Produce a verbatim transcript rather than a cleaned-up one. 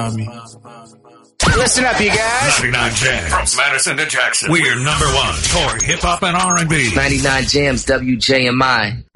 Listen up, you guys. ninety-nine Jams. From Madison to Jackson. We're number one for hip-hop and R and B. ninety-nine Jams, W J M I.